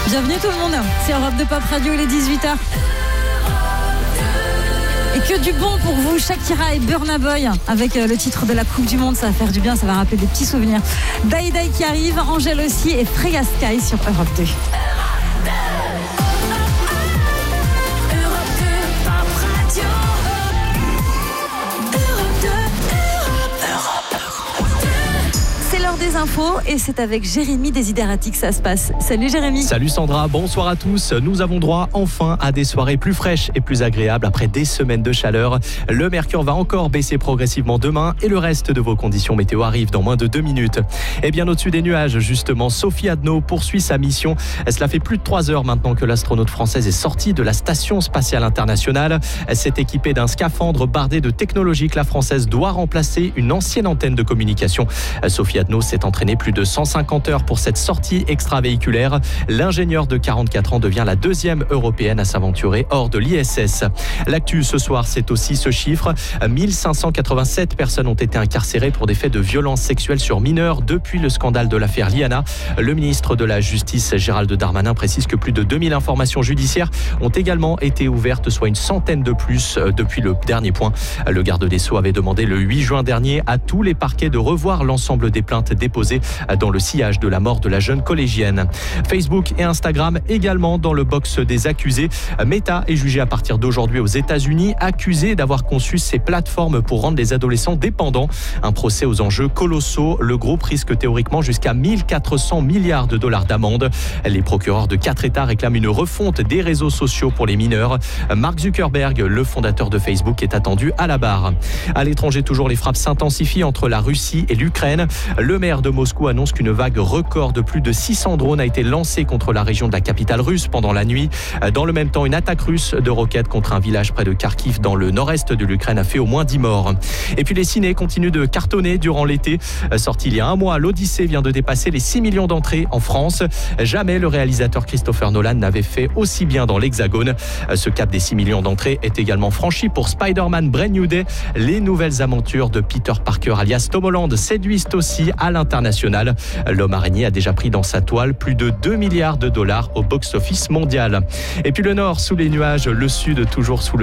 Bienvenue tout le monde, c'est Europe 2 Pop Radio, il est 18h. Et que du bon pour vous, Shakira et Burna Boy avec le titre de la Coupe du Monde, ça va faire du bien, ça va rappeler des petits souvenirs. Dai Dai qui arrive, Angèle aussi et Freya Sky sur Europe 2. Des infos et c'est avec Jérémy Desiderati que ça se passe. Salut Jérémy. Salut Sandra, bonsoir à tous. Nous avons droit enfin à des soirées plus fraîches et plus agréables après des semaines de chaleur. Le mercure va encore baisser progressivement demain et le reste de vos conditions météo arrive dans moins de 2 minutes. Et bien au-dessus des nuages, justement, Sophie Adno poursuit sa mission. Cela fait plus de 3 heures maintenant que l'astronaute française est sortie de la Station spatiale internationale. Elle s'est équipée d'un scaphandre bardé de technologie que la française doit remplacer une ancienne antenne de communication. Sophie Adno s'est entraîné plus de 150 heures pour cette sortie extravéhiculaire. L'ingénieure de 44 ans devient la deuxième européenne à s'aventurer hors de l'ISS. L'actu ce soir, c'est aussi ce chiffre. 1587 personnes ont été incarcérées pour des faits de violence sexuelle sur mineurs depuis le scandale de l'affaire Liana. Le ministre de la Justice, Gérald Darmanin, précise que plus de 2000 informations judiciaires ont également été ouvertes, soit une centaine de plus depuis le dernier point. Le garde des Sceaux avait demandé le 8 juin dernier à tous les parquets de revoir l'ensemble des plaintes déposées dans le sillage de la mort de la jeune collégienne. Facebook et Instagram également dans le box des accusés. Meta est jugé à partir d'aujourd'hui aux États-Unis, accusé d'avoir conçu ces plateformes pour rendre les adolescents dépendants. Un procès aux enjeux colossaux. Le groupe risque théoriquement jusqu'à 1400 milliards de dollars d'amende. Les procureurs de 4 États réclament une refonte des réseaux sociaux pour les mineurs. Mark Zuckerberg, le fondateur de Facebook, est attendu à la barre. À l'étranger, toujours les frappes s'intensifient entre la Russie et l'Ukraine. Le maire de Moscou annonce qu'une vague record de plus de 600 drones a été lancée contre la région de la capitale russe pendant la nuit. Dans le même temps, une attaque russe de roquettes contre un village près de Kharkiv dans le nord-est de l'Ukraine a fait au moins 10 morts. Et puis les ciné continuent de cartonner durant l'été. Sorti il y a un mois, l'Odyssée vient de dépasser les 6 millions d'entrées en France. Jamais le réalisateur Christopher Nolan n'avait fait aussi bien dans l'Hexagone. Ce cap des 6 millions d'entrées est également franchi pour Spider-Man Brand New Day. Les nouvelles aventures de Peter Parker alias Tom Holland séduisent aussi à l'international. L'homme araignée a déjà pris dans sa toile plus de 2 milliards de dollars au box-office mondial. Et puis le nord sous les nuages, le sud toujours sous le